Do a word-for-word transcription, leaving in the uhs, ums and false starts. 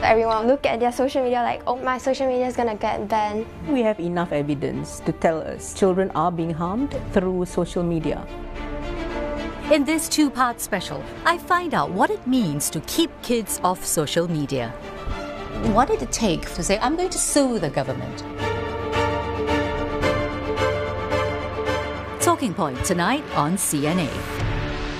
Everyone look at their social media like, oh, my social media is gonna get banned. We have enough evidence to tell us children are being harmed through social media. In this two-part special, I find out what it means to keep kids off social media. What did it take to say, I'm going to sue the government? Talking Point tonight on C N A.